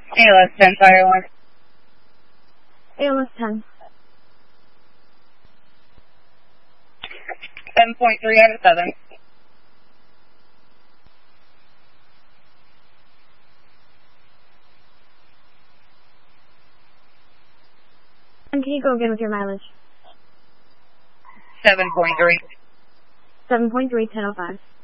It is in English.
ALS 10, fire alarm. ALS 10. 7.3 out of 7. And can you go again with your mileage? 7.3. 7.3, 10:05.